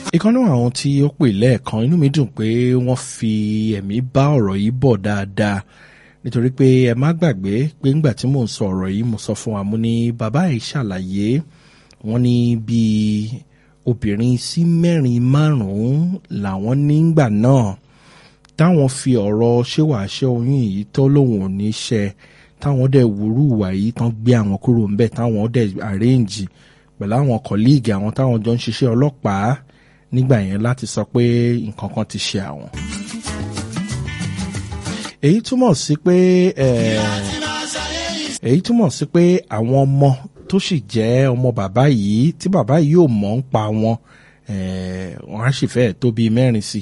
ìkan náà àwọn tí ó pè lẹ́ẹ̀kan inú mi dùn pé wọ́n fi ẹ̀mí bá ọ̀rọ̀ yìí bọ̀ dáadáa nítorí pé ẹ má gbàgbé pé ńgbà tí mò ń sọ ọ̀rọ̀ yìí mo sọ fún wa mo ní bàbá yìí ṣàlàyé wọ́n ní bíi obìnrin sí mẹ́rin márùn-ún làwọn nígbà náà táwọn fi ọ̀rọ̀ ṣéwàṣẹ́ oyún yìí tó lóun ò ní ṣe táwọn dẹ̀ wúrú ìwà yìí tán gbé àwọn kúrò ńbẹ̀ táwọn dẹ̀ arrange pẹ̀lú àwọn kọ̀líìgì àwọn táwọn jọ ń ṣiṣẹ́ ọlọ́pàá nígbà yẹn láti sọ pé nǹkan kan ti ṣe àwọn. èyí túmọ̀ sí pé àwọn ọmọ tó sì jẹ́ ọmọ bàbá yìí tí bàbá yìí ò mọ̀ ń pa wọn wọ́n á sì fẹ́ tó bíi mẹ́rin sí